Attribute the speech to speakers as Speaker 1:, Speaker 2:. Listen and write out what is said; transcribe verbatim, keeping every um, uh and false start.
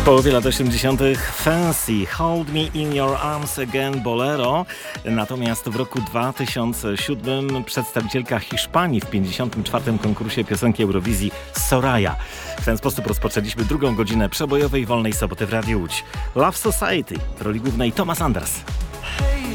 Speaker 1: połowie lat osiemdziesiątych Fancy, Hold Me In Your Arms Again, Bolero. Natomiast w roku dwa tysiące siódmym przedstawicielka Hiszpanii w pięćdziesiątym czwartym konkursie piosenki Eurowizji Soraya. W ten sposób rozpoczęliśmy drugą godzinę przebojowej wolnej soboty w Radiu Łódź. Love Society w roli głównej Thomas Anders.